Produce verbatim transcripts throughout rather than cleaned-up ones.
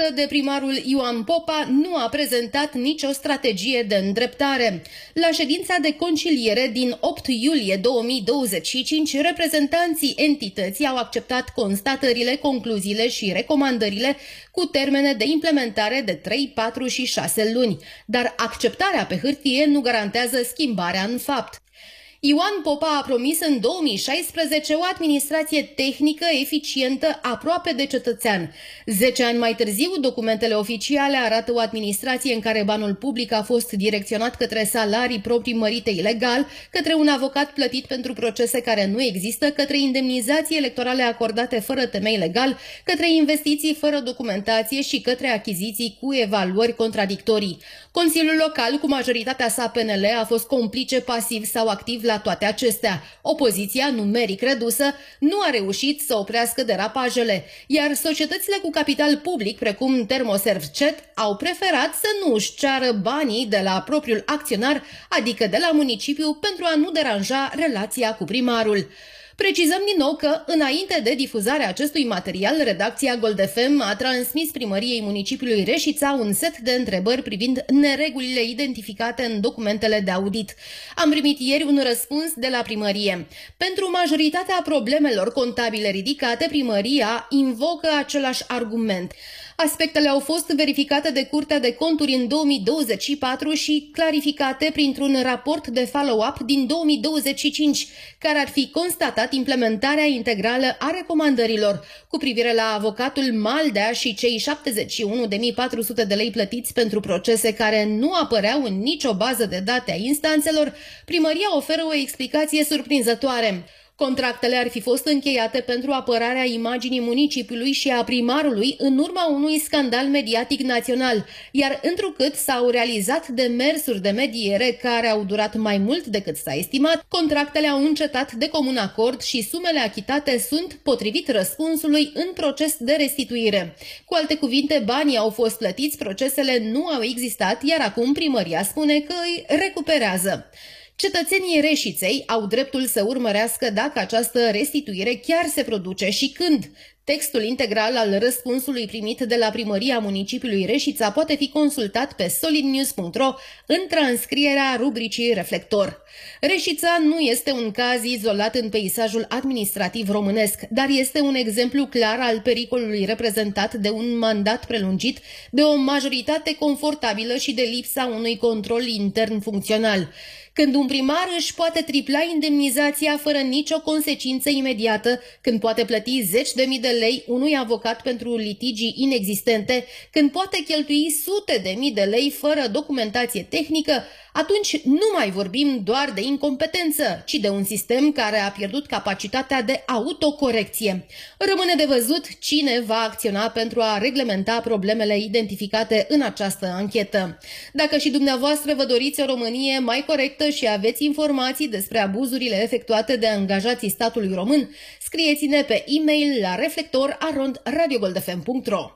că de primarul Ioan Popa nu a prezentat nicio strategie de îndreptare. La ședința de conciliere din opt iulie două mii douăzeci și cinci, reprezentanții entității au acceptat constatările, concluziile și recomandările cu termene de implementare de trei, patru și șase luni, dar acceptarea pe hârtie nu garantează schimbarea în fapt. Ioan Popa a promis în două mii șaisprezece o administrație tehnică, eficientă, aproape de cetățean. Zece ani mai târziu, documentele oficiale arată o administrație în care banul public a fost direcționat către salarii proprii mărite ilegal, către un avocat plătit pentru procese care nu există, către indemnizații electorale acordate fără temei legal, către investiții fără documentație și către achiziții cu evaluări contradictorii. Consiliul local, cu majoritatea sa P N L, a fost complice, pasiv sau activ la toate acestea. Opoziția, numeric redusă, nu a reușit să oprească derapajele, iar societățile cu capital public, precum Termoservcet, au preferat să nu își ceară banii de la propriul acționar, adică de la municipiu, pentru a nu deranja relația cu primarul. Precizăm din nou că, înainte de difuzarea acestui material, redacția Gold F M a transmis primăriei municipiului Reșița un set de întrebări privind neregulile identificate în documentele de audit. Am primit ieri un răspuns de la primărie. Pentru majoritatea problemelor contabile ridicate, primăria invocă același argument. Aspectele au fost verificate de Curtea de Conturi în două mii douăzeci și patru și clarificate printr-un raport de follow-up din două mii douăzeci și cinci, care ar fi constatat implementarea integrală a recomandărilor. Cu privire la avocatul Maldea și cei șaptezeci și unu de mii patru sute de lei plătiți pentru procese care nu apăreau în nicio bază de date a instanțelor, primăria oferă o explicație surprinzătoare. Contractele ar fi fost încheiate pentru apărarea imaginii municipiului și a primarului în urma unui scandal mediatic național, iar întrucât s-au realizat demersuri de mediere care au durat mai mult decât s-a estimat, contractele au încetat de comun acord și sumele achitate sunt, potrivit răspunsului, în proces de restituire. Cu alte cuvinte, banii au fost plătiți, procesele nu au existat, iar acum primăria spune că îi recuperează. Cetățenii Reșiței au dreptul să urmărească dacă această restituire chiar se produce și când. Textul integral al răspunsului primit de la primăria municipiului Reșița poate fi consultat pe solid news punct ro în transcrierea rubricii Reflector. Reșița nu este un caz izolat în peisajul administrativ românesc, dar este un exemplu clar al pericolului reprezentat de un mandat prelungit, de o majoritate confortabilă și de lipsa unui control intern funcțional. Când un primar își poate tripla indemnizația fără nicio consecință imediată, când poate plăti zeci de mii de lei unui avocat pentru litigii inexistente, când poate cheltui sute de mii de lei fără documentație tehnică, atunci nu mai vorbim doar de incompetență, ci de un sistem care a pierdut capacitatea de autocorecție. Rămâne de văzut cine va acționa pentru a reglementa problemele identificate în această anchetă. Dacă și dumneavoastră vă doriți o Românie mai corectă și aveți informații despre abuzurile efectuate de angajații statului român, scrieți-ne pe e-mail la reflector arond radio gold f m punct ro.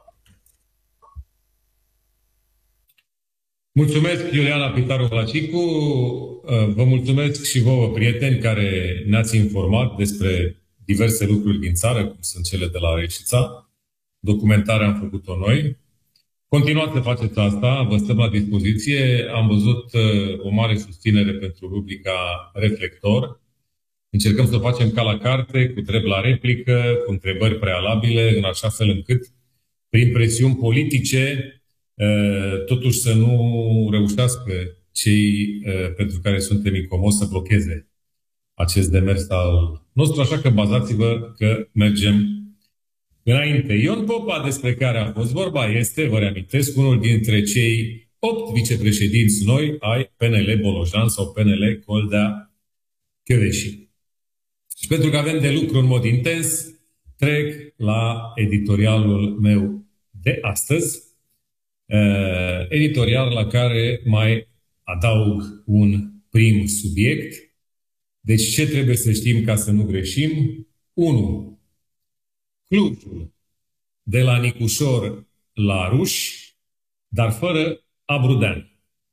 Mulțumesc, Iuliana Pitaru-Vlacicu. Vă mulțumesc și vouă, prieteni, care ne-ați informat despre diverse lucruri din țară, cum sunt cele de la Reșița. Documentarea am făcut-o noi. Continuați să faceți asta, vă stăm la dispoziție. Am văzut o mare susținere pentru rubrica Reflector. Încercăm să o facem ca la carte, cu drept la replică, cu întrebări prealabile, în așa fel încât, prin presiuni politice, totuși să nu reușească cei pentru care suntem incomozi să blocheze acest demers al nostru, așa că bazați-vă că mergem înainte. Ion Popa, despre care a fost vorba, este, vă reamintesc, unul dintre cei opt vicepreședinți noi ai P N L Bolojan sau P N L Coldea Chioveși. Și pentru că avem de lucru în mod intens, trec la editorialul meu de astăzi, Uh, editorial la care mai adaug un prim subiect. Deci ce trebuie să știm ca să nu greșim? unu. Clujul de la Nicușor la Ruși, dar fără Abrudean.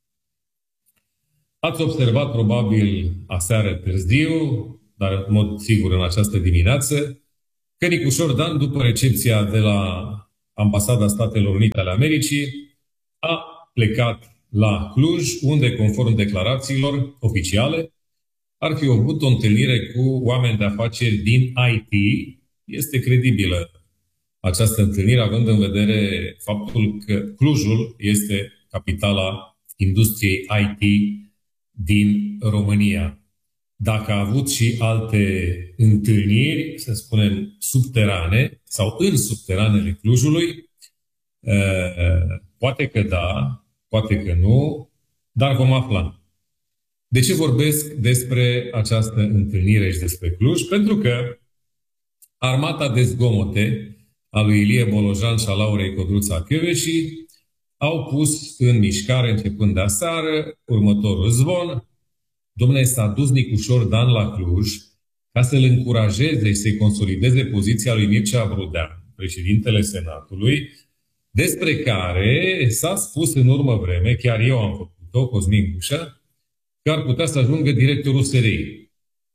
Ați observat probabil aseară târziu, dar în mod sigur în această dimineață, că Nicușor Dan, după recepția de la Ambasada Statelor Unite ale Americii, a plecat la Cluj, unde, conform declarațiilor oficiale, ar fi avut o întâlnire cu oameni de afaceri din I T. Este credibilă această întâlnire, având în vedere faptul că Clujul este capitala industriei I T din România. Dacă a avut și alte întâlniri, să spunem, subterane sau în subteranele Clujului, poate că da, poate că nu, dar vom afla. De ce vorbesc despre această întâlnire și despre Cluj? Pentru că armata de zgomote a lui Ilie Bolojan și a Laurei Codruța Kövesi au pus în mișcare, începând de aseară, următorul zvon. Dom'le, s-a dus Nicușor Dan la Cluj ca să-l încurajeze și să-i consolideze poziția lui Mircea Brudean, președintele Senatului, despre care s-a spus în urmă vreme, chiar eu am făcut-o, Cosmin Gușa, că ar putea să ajungă directorul S R I.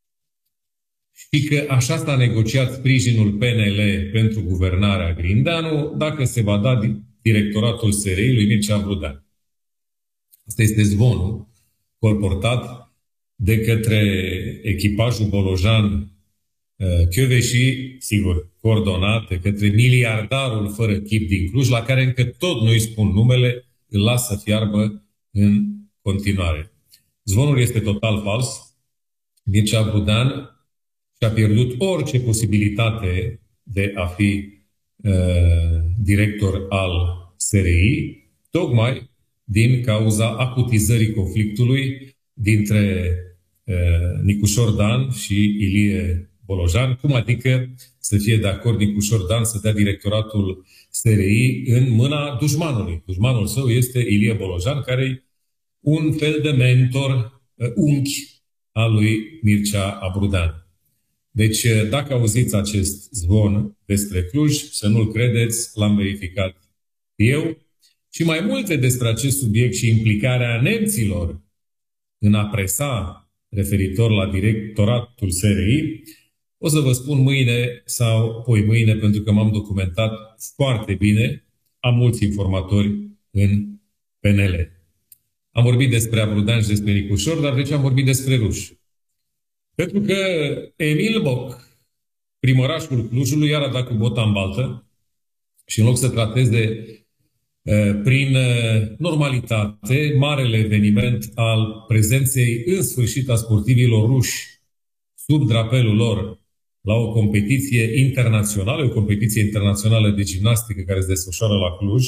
Și că așa s-a negociat sprijinul P N L pentru guvernarea Grindeanu, dacă se va da directoratul S R I lui Mircea Brudean. Asta este zvonul colportat de către echipajul Bolojan Kövesi, sigur, coordonat de către miliardarul fără chip din Cluj, la care încă tot nu îi spun numele, îl las să fiarbă în continuare. Zvonul este total fals. Mircea Brudean și-a pierdut orice posibilitate de a fi uh, director al S R I, tocmai din cauza acutizării conflictului dintre uh, Nicușor Dan și Ilie Bolojan. Cum adică să fie de acord Nicușor Dan să dea directoratul S R I în mâna dușmanului? Dușmanul său este Ilie Bolojan, care e un fel de mentor, uh, unchi al lui Mircea Brudean. Deci, dacă auziți acest zvon despre Cluj, să nu-l credeți, l-am verificat eu. Și mai multe despre acest subiect și implicarea nemților în a presa referitor la directoratul S R I, o să vă spun mâine sau poi mâine, pentru că m-am documentat foarte bine, am mulți informatori în P N L. Am vorbit despre Brudean și despre Nicușor, dar de ce am vorbit despre ruși? Pentru că Emil Boc, primărașul Clujului, iar a dat cu bota în baltă și în loc să trateze uh, prin uh, normalitate marele eveniment al prezenței în sfârșit a sportivilor ruși sub drapelul lor la o competiție internațională, o competiție internațională de gimnastică care se desfășoară la Cluj,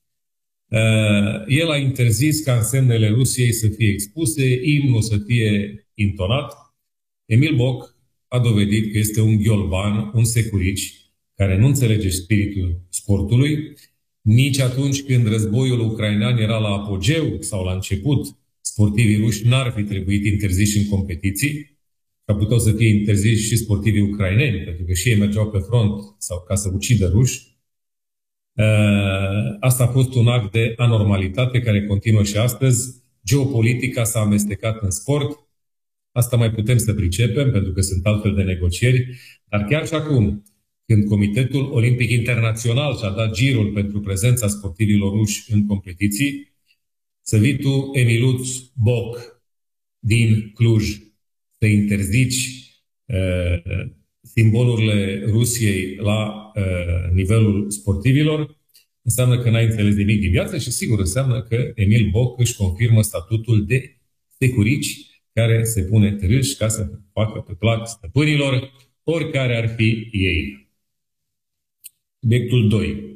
uh, el a interzis ca însemnele Rusiei să fie expuse, imnul să fie intonat. Emil Boc a dovedit că este un ghiolban, un securici, care nu înțelege spiritul sportului. Nici atunci când războiul ucrainean era la apogeu sau la început, sportivii ruși n-ar fi trebuit interziși în competiții, că puteau să fie interziși și sportivii ucraineni, pentru că și ei mergeau pe front sau ca să ucidă ruși. Asta a fost un act de anormalitate care continuă și astăzi. Geopolitica s-a amestecat în sport. Asta mai putem să pricepem, pentru că sunt altfel de negocieri, dar chiar și acum, când Comitetul Olimpic Internațional și-a dat girul pentru prezența sportivilor ruși în competiții, să vii tu, Emiluț Boc, din Cluj, să interzici uh, simbolurile Rusiei la uh, nivelul sportivilor, înseamnă că n-ai înțeles nimic din viață și sigur înseamnă că Emil Boc își confirmă statutul de securici care se pune târâși ca să facă pe plac stăpânilor, oricare ar fi ei. Subiectul doi.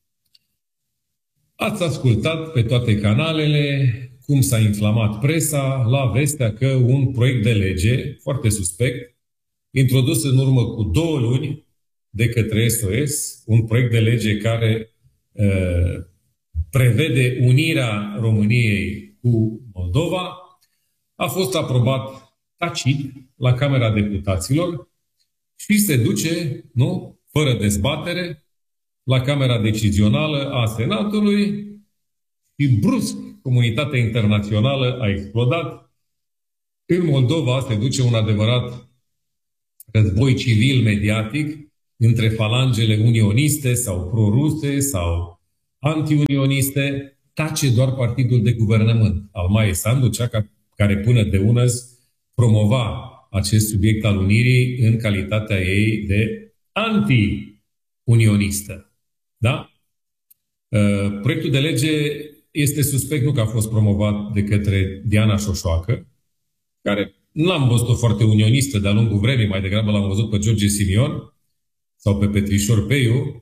Ați ascultat pe toate canalele cum s-a inflamat presa la vestea că un proiect de lege foarte suspect, introdus în urmă cu două luni de către S O S, un proiect de lege care uh, prevede unirea României cu Moldova, a fost aprobat tacit la Camera Deputaților și se duce, nu, fără dezbatere, la Camera Decizională a Senatului și brusc comunitatea internațională a explodat. În Moldova se duce un adevărat război civil mediatic între falangele unioniste sau proruse sau antiunioniste, tace doar partidul de guvernământ al Maiei Sandu, cea care până de unăzi promova acest subiect al unirii în calitatea ei de anti-unionistă. Da? Proiectul de lege este suspect nu că a fost promovat de către Diana Șoșoacă, care nu am văzut-o foarte unionistă de-a lungul vremii, mai degrabă l-am văzut pe George Simion sau pe Petrișor Peiu,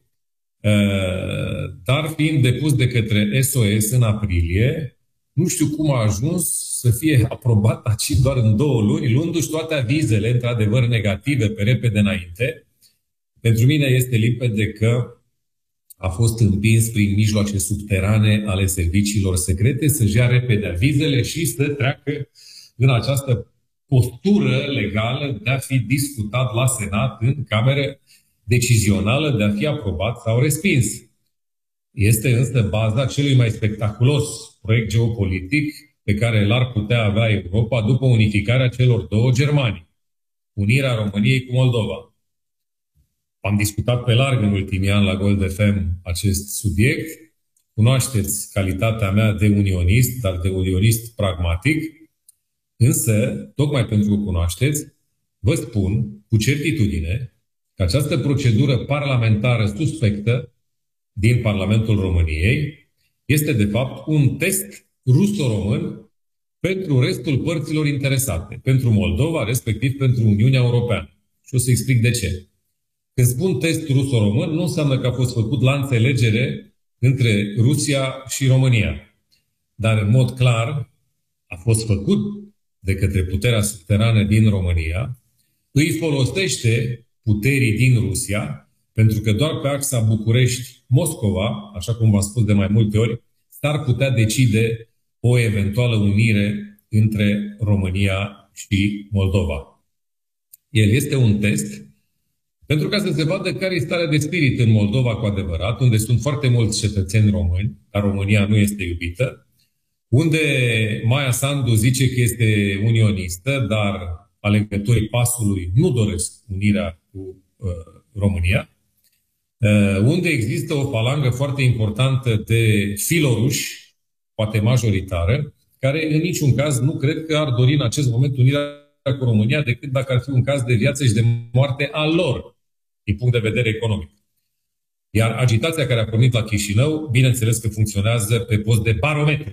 dar fiind depus de către S O S în aprilie, nu știu cum a ajuns să fie aprobat aici doar în două luni, luându-și toate avizele, într-adevăr, negative pe repede înainte. Pentru mine este limpede că a fost împins prin mijloace subterane ale serviciilor secrete să-și ia repede avizele și să treacă în această postură legală de a fi discutat la Senat, în cameră decizională, de a fi aprobat sau respins. Este însă baza celui mai spectaculos proiect geopolitic pe care l-ar putea avea Europa după unificarea celor două Germanii, unirea României cu Moldova. Am discutat pe larg în ultimii ani la Gold F M acest subiect. Cunoașteți calitatea mea de unionist, dar de unionist pragmatic. Însă, tocmai pentru că cunoașteți, vă spun cu certitudine că această procedură parlamentară suspectă din Parlamentul României este, de fapt, un test ruso-român pentru restul părților interesate, pentru Moldova, respectiv pentru Uniunea Europeană. Și o să explic de ce. Când spun test ruso-român, nu înseamnă că a fost făcut la înțelegere între Rusia și România. Dar, în mod clar, a fost făcut de către puterea subterană din România, îi folosește puterii din Rusia, pentru că doar pe axa București-Moscova, așa cum v-am spus de mai multe ori, s-ar putea decide o eventuală unire între România și Moldova. El este un test pentru ca să se vadă care este starea de spirit în Moldova cu adevărat, unde sunt foarte mulți cetățeni români, dar România nu este iubită, unde Maia Sandu zice că este unionistă, dar alegătorii PAS-ului nu doresc unirea cu uh, România, uh, unde există o falangă foarte importantă de filoruși, poate majoritară, care în niciun caz nu cred că ar dori în acest moment unirea cu România, decât dacă ar fi un caz de viață și de moarte al lor, din punct de vedere economic. Iar agitația care a pornit la Chișinău, bineînțeles că funcționează pe post de barometru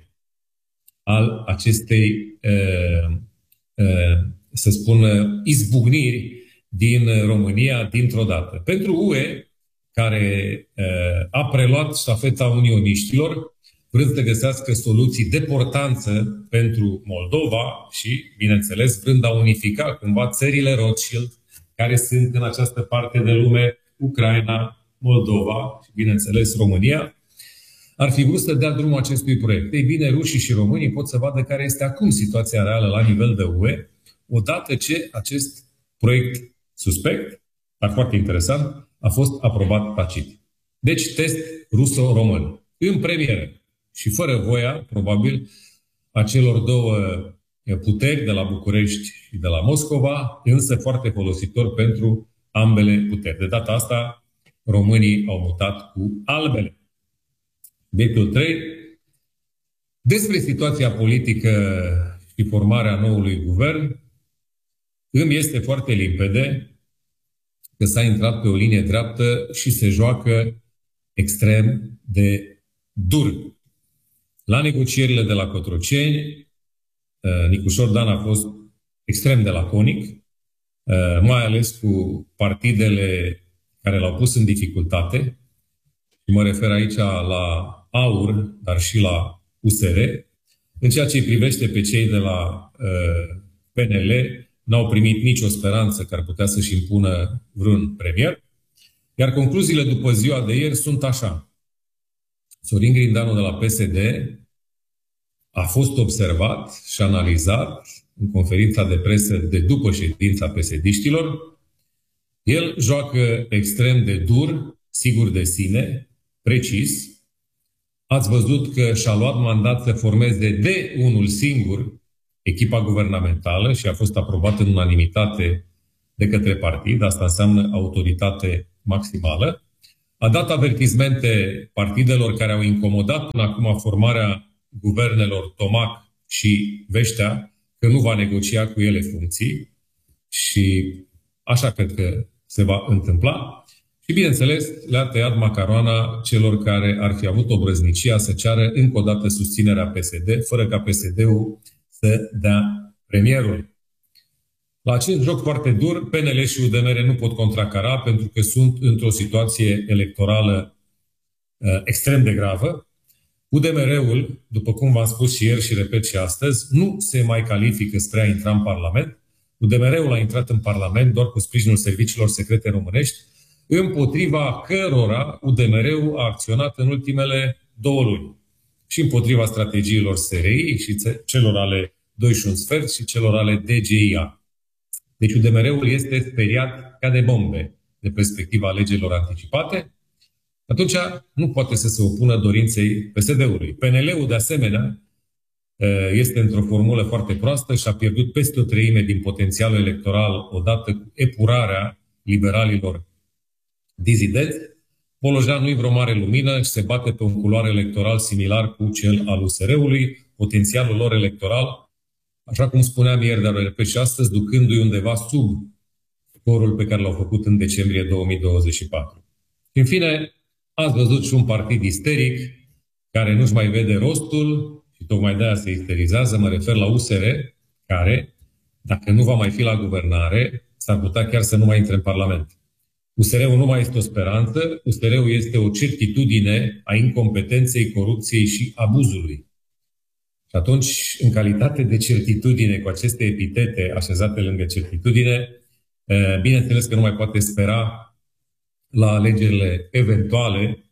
al acestei, uh, uh, să spun, izbucniri din România dintr-o dată. Pentru U E, care uh, a preluat ștafeta unioniștilor, vrând să găsească soluții de portanță pentru Moldova și, bineînțeles, vrând a unifica cumva țările Rothschild, care sunt în această parte de lume, Ucraina, Moldova și, bineînțeles, România, ar fi vrut să dea drumul acestui proiect. Ei bine, rușii și românii pot să vadă care este acum situația reală la nivel de U E, odată ce acest proiect suspect, dar foarte interesant, a fost aprobat tacit. Deci, test ruso-român. În premieră și fără voia, probabil, a celor două puteri de la București și de la Moscova, însă foarte folositor pentru ambele puteri. De data asta, românii au mutat cu albele. Subiectul trei. Despre situația politică și formarea noului guvern, îmi este foarte limpede că s-a intrat pe o linie dreaptă și se joacă extrem de dur. La negocierile de la Cotroceni, Nicușor Dan a fost extrem de laconic, mai ales cu partidele care l-au pus în dificultate. Și mă refer aici la AUR, dar și la U S R. În ceea ce îi privește pe cei de la P N L, n-au primit nicio speranță că ar putea să-și impună vreun premier. Iar concluziile după ziua de ieri sunt așa. Sorin Grindanu de la P S D a fost observat și analizat în conferința de presă de după ședința P S D-știlor. El joacă extrem de dur, sigur de sine, precis. Ați văzut că și-a luat mandat să formeze de unul singur echipa guvernamentală și a fost aprobat în unanimitate de către partid. Asta înseamnă autoritate maximală. A dat avertismente partidelor care au incomodat până acum formarea guvernelor Tomac și Veștea că nu va negocia cu ele funcții și așa cred că se va întâmpla. Și bineînțeles, le-a tăiat macaroana celor care ar fi avut obrăznicia să ceară încă o dată susținerea P S D, fără ca P S D-ul să dea premierul. La acest joc foarte dur, P N L și U D M R nu pot contracara pentru că sunt într-o situație electorală uh, extrem de gravă. U D M R-ul, după cum v-am spus și ieri și repet și astăzi, nu se mai califică spre a intra în Parlament. U D M R-ul a intrat în Parlament doar cu sprijinul serviciilor secrete românești, împotriva cărora U D M R-ul a acționat în ultimele două luni. Și împotriva strategiilor S R I și celor ale doi și un sfert și celor ale D G I A. Deci U D M R-ul este speriat ca de bombe de perspectiva alegerilor anticipate. Atunci nu poate să se opună dorinței P S D-ului. P N L-ul, de asemenea, este într-o formulă foarte proastă și a pierdut peste o treime din potențialul electoral odată cu epurarea liberalilor dizidenți. Polojan nu-i vreo mare lumină și se bate pe un culoar electoral similar cu cel al U S R-ului. Potențialul lor electoral, așa cum spuneam ieri, dar o repet și astăzi, ducându-i undeva sub scorul pe care l-au făcut în decembrie două mii douăzeci și patru. Și în fine, ați văzut și un partid isteric care nu-și mai vede rostul și tocmai de-aia se isterizează. Mă refer la U S R, care, dacă nu va mai fi la guvernare, s-ar putea chiar să nu mai intre în Parlament. U S R-ul nu mai este o speranță, U S R-ul este o certitudine a incompetenței, corupției și abuzului. Și atunci, în calitate de certitudine, cu aceste epitete așezate lângă certitudine, bineînțeles că nu mai poate spera la alegerile eventuale,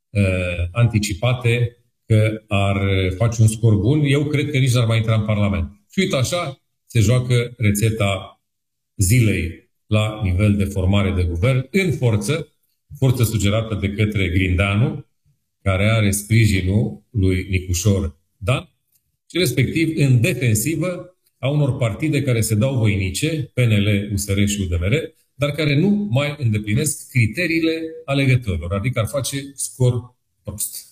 anticipate, că ar face un scor bun. Eu cred că nici n-ar mai intra în Parlament. Și uite așa, se joacă rețeta zilei la nivel de formare de guvern, în forță, forță sugerată de către Grindeanu, care are sprijinul lui Nicușor Dan, și respectiv în defensivă a unor partide care se dau voinice, P N L, U S R și U D M R, dar care nu mai îndeplinesc criteriile alegătorilor, adică ar face scor prost.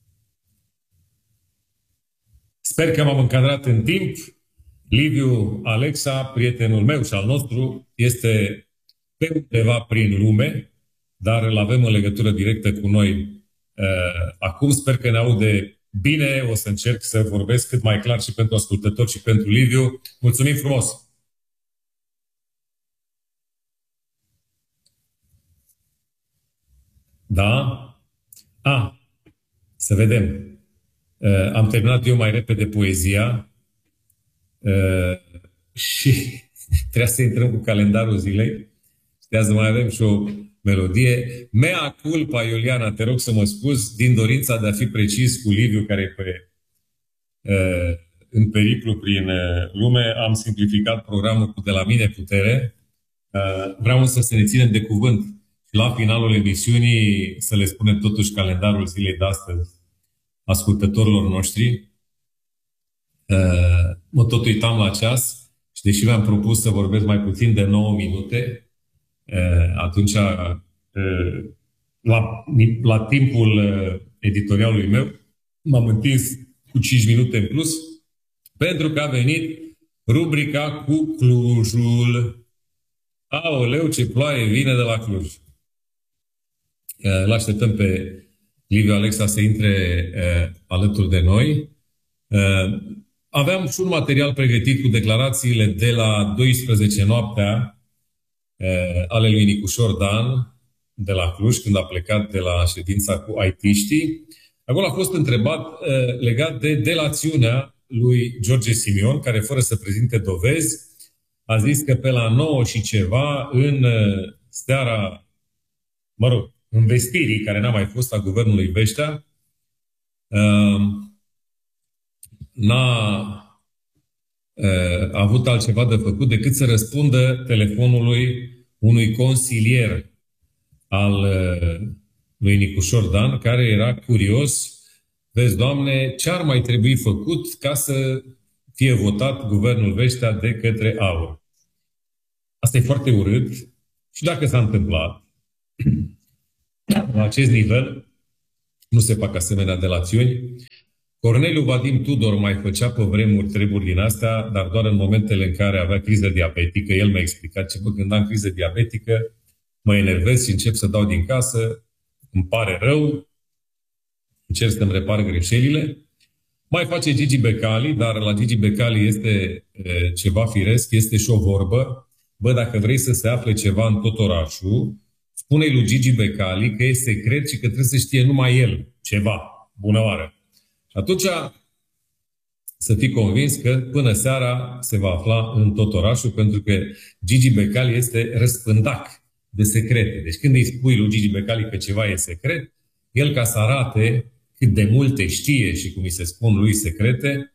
Sper că m-am încadrat în timp. Liviu Alexa, prietenul meu și al nostru, este pe undeva prin lume, dar îl avem în legătură directă cu noi uh, acum. Sper că ne aude bine. O să încerc să vorbesc cât mai clar și pentru ascultători și pentru Liviu. Mulțumim frumos! Da? A, să vedem. Uh, am terminat eu mai repede poezia uh, și trebuia să intrăm cu calendarul zilei. Trebuia să mai avem și o melodie. Mea culpa, Iuliana, te rog să mă scuzi, din dorința de a fi precis cu Liviu, care e pe, uh, în periplu prin uh, lume, am simplificat programul cu De la mine putere. Uh, vreau însă să ne ținem de cuvânt și la finalul emisiunii să le spunem totuși calendarul zilei de astăzi ascultătorilor noștri. Mă tot uitam la ceas și deși mi-am propus să vorbesc mai puțin de nouă minute, atunci la, la timpul editorialului meu m-am întins cu cinci minute în plus pentru că a venit rubrica cu Clujul. Aoleu, ce ploaie vine de la Cluj! Îl așteptăm pe Liviu Alexa să intre uh, alături de noi. Uh, aveam și un material pregătit cu declarațiile de la douăsprezece noaptea uh, ale lui Nicușor Dan de la Cluj, când a plecat de la ședința cu I T-știi. Acolo a fost întrebat uh, legat de delațiunea lui George Simion, care fără să prezinte dovezi a zis că pe la nouă și ceva în uh, seara, mă rog, investirii, care n-a mai fost a guvernului Veștea, uh, n-a uh, avut altceva de făcut decât să răspundă telefonului unui consilier al uh, lui Nicușor Dan, care era curios, vezi, Doamne, ce ar mai trebui făcut ca să fie votat guvernul Veștea de către A U R. Asta e foarte urât și dacă s-a întâmplat, la acest nivel nu se fac asemenea delațiuni. Corneliu Vadim Tudor mai făcea pe vremuri treburi din astea, dar doar în momentele în care avea criză diabetică. El mi-a explicat ce, bă, când am criză diabetică, mă enervez și încep să dau din casă, îmi pare rău, încerc să-mi repar greșelile. Mai face Gigi Becali, dar la Gigi Becali este e, ceva firesc, este și o vorbă. Bă, dacă vrei să se afle ceva în tot orașul, spune-i lui Gigi Becali că e secret și că trebuie să știe numai el ceva. Bună oară! Și atunci să fii convins că până seara se va afla în tot orașul, pentru că Gigi Becali este răspândac de secrete. Deci când îi spui lui Gigi Becali că ceva e secret, el, ca să arate cât de multe știe și, cum îi se spun lui, secrete,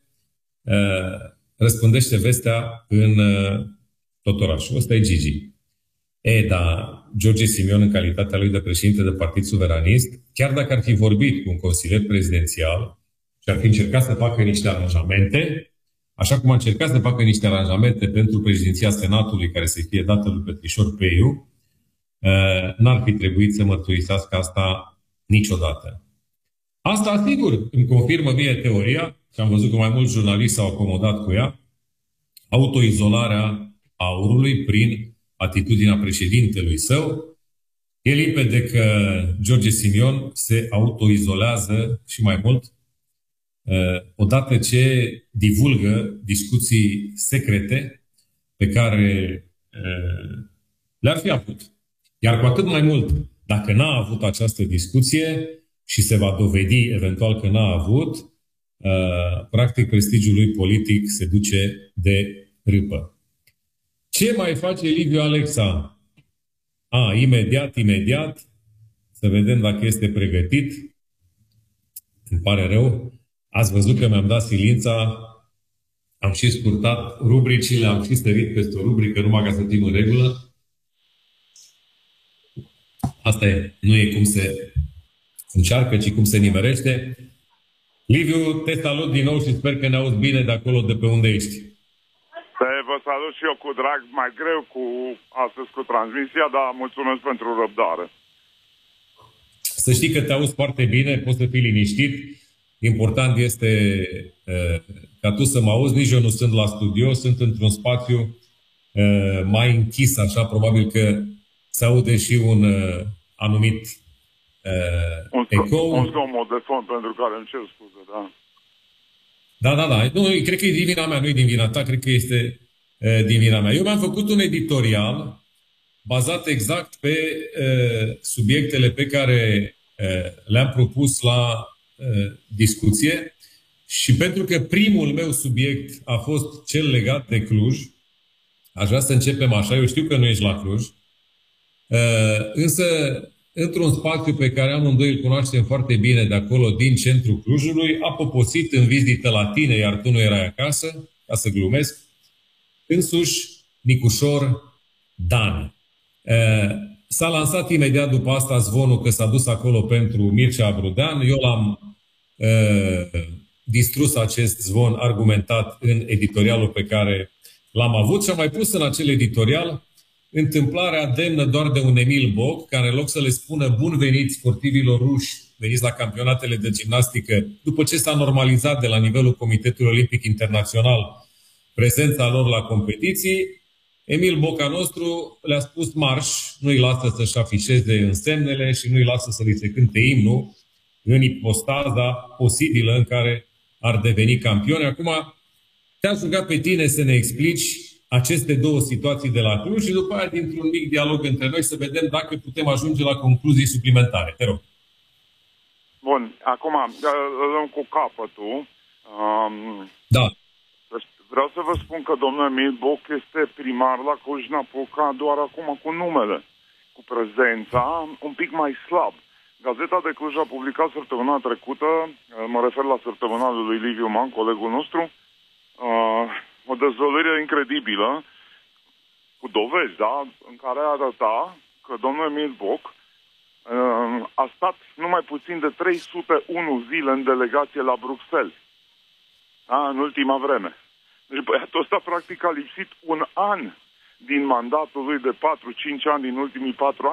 răspândește vestea în tot orașul. Ăsta e Gigi. E, da, George Simion, în calitatea lui de președinte de Partid Suveranist, chiar dacă ar fi vorbit cu un consilier prezidențial și ar fi încercat să facă niște aranjamente, așa cum a încercat să facă niște aranjamente pentru președinția Senatului, care să fie dată lui Petrișor Peiu, n-ar fi trebuit să mărturisească asta niciodată. Asta, sigur, îmi confirmă mie teoria, și am văzut că mai mulți jurnaliști s-au acomodat cu ea, autoizolarea aurului prin atitudinea președintelui său. E limpede că George Simion se autoizolează și mai mult odată ce divulgă discuții secrete pe care le-ar fi avut. Iar cu atât mai mult, dacă n-a avut această discuție și se va dovedi eventual că n-a avut, practic prestigiul lui politic se duce de râpă. Ce mai face Liviu Alexa? A, imediat, imediat, să vedem dacă este pregătit. Îmi pare rău. Ați văzut că mi-am dat silința, am și scurtat rubricile, am și stărit peste o rubrică numai ca să fim în regulă. Asta e, nu e cum se încearcă, ci cum se nimerește. Liviu, te salut din nou și sper că ne auzi bine de acolo, de pe unde ești. Vă salut și eu cu drag, mai greu cu astăzi cu transmisia, dar mulțumesc pentru răbdare. Să știi că te auzi foarte bine, poți să fii liniștit. Important este uh, ca tu să mă auzi, nici eu nu sunt la studio, sunt într-un spațiu uh, mai închis, așa, probabil că se aude și un uh, anumit uh, un, ecou. Un zgomot de fond pentru care îmi cer scuze, da. Da, da, da. Nu, cred că e din vina mea, nu e din vina ta, cred că este uh, din vina mea. Eu mi-am făcut un editorial bazat exact pe uh, subiectele pe care uh, le-am propus la uh, discuție și pentru că primul meu subiect a fost cel legat de Cluj, aș vrea să începem așa, eu știu că nu ești la Cluj, uh, însă într-un spațiu pe care amândoi îl cunoaștem foarte bine de acolo, din centrul Clujului, a poposit în vizită la tine, iar tu nu erai acasă, ca să glumesc, însuși Nicușor Dan. S-a lansat imediat după asta zvonul că s-a dus acolo pentru Mircea Abrudean. Eu l-am distrus acest zvon argumentat în editorialul pe care l-am avut și am mai pus în acel editorial întâmplarea demnă doar de un Emil Boc, care în loc să le spună bun venit sportivilor ruși veniți la campionatele de gimnastică, după ce s-a normalizat de la nivelul Comitetului Olimpic Internațional prezența lor la competiții, Emil Boca nostru le-a spus marș, nu-i lasă să-și afișeze însemnele și nu-i lasă să li se cânte imnul în ipostaza posibilă în care ar deveni campioni. Acum te-aș ruga pe tine să ne explici aceste două situații de la Cluj și după aia, dintr-un mic dialog între noi, să vedem dacă putem ajunge la concluzii suplimentare. Te rog. Bun, acum luăm cu capătul. Um, da. Vreau să vă spun că domnul Emil Boc este primar la Cluj-Napoca doar acum cu numele, cu prezența un pic mai slab. Gazeta de Cluj a publicat săptămâna trecută, mă refer la săptămânalul lui Liviu Man, colegul nostru, uh, o dezvăluire incredibilă, cu dovezi, da? În care arăta că domnul Emil Boc uh, a stat numai puțin de trei sute unu zile în delegație la Bruxelles, da? În ultima vreme. Deci băiatul ăsta practic a lipsit un an din mandatul lui de patru cinci ani, din ultimii patru ani,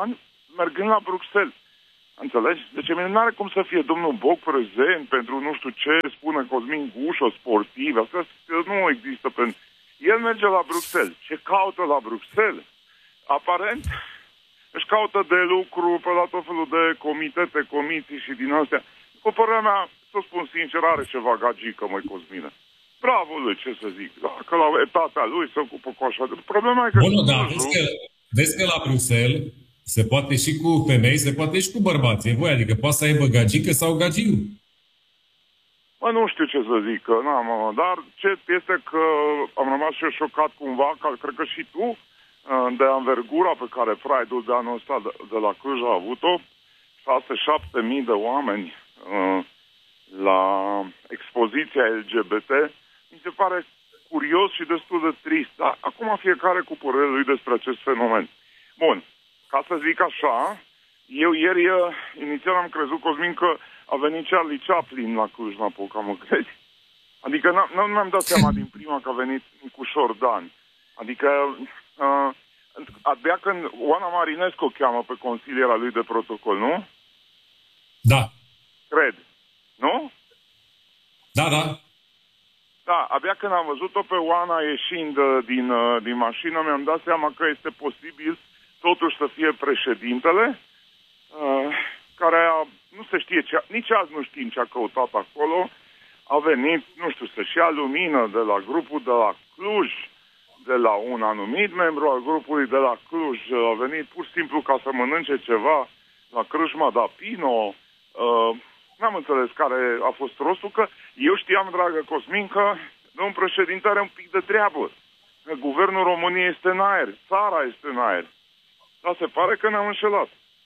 mergând la Bruxelles. Înțelegi? Deci nu are cum să fie domnul Boc prezent pentru nu știu ce spune Cosmin Gușo, sportiv. Asta nu există. Pentru... El merge la Bruxelles. Ce caută la Bruxelles? Aparent își caută de lucru pe la tot felul de comitete, comisii și din astea. Cu părerea mea, să spun sincer, are ceva gagică, măi, Cosmină. Bravo lui, ce să zic. Că la etatea lui se ocupă cu așa. Problema e că... Bună, da, vezi că, vezi că la Bruxelles se poate și cu femei, se poate și cu bărbați. E voi, adică poate să aibă gagică sau gagiu. Mă, nu știu ce să zic, că n-am, dar ce este că am rămas și eu șocat cumva, că cred că și tu, de anvergura pe care Pride-ul de anul ăsta de, de la Cluj a avut-o, șase șapte mii de oameni uh, la expoziția L G B T, mi se pare curios și destul de trist. Dar acum fiecare cu părerea lui despre acest fenomen. Bun, ca să zic așa, eu ieri, inițial am crezut, Cosmin, că a venit Charlie Chaplin la Cluj-Napoca, mă crezi? Adică nu mi-am dat seama din prima că a venit Nicușor Dan. Adică... Uh, abia când Oana Marinescu o cheamă pe consiliera lui de protocol, nu? Da. Cred. Nu? Da, da. Da, abia când am văzut-o pe Oana ieșind din, din mașină, mi-am dat seama că este posibil totuși să fie președintele, uh, care a, nu se știe ce, nici azi nu știm ce a căutat acolo, a venit, nu știu, să-și ia lumină de la grupul de la Cluj, de la un anumit membru al grupului de la Cluj, a venit pur și simplu ca să mănânce ceva la Crâșma Dapino. Uh, n-am înțeles care a fost rostul, că eu știam, dragă Cosmin, că domnul președinte are un pic de treabă. Că guvernul României este în aer, țara este în aer. Dar se pare că ne-am înșelat.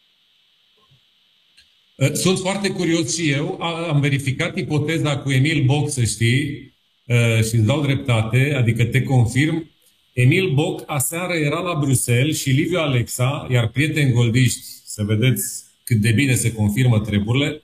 Sunt foarte curios și eu. Am verificat ipoteza cu Emil Boc, să știi, și îți dau dreptate, adică te confirm. Emil Boc aseară era la Bruxelles și Liviu Alexa, iar prieteni goldiști, să vedeți cât de bine se confirmă treburile,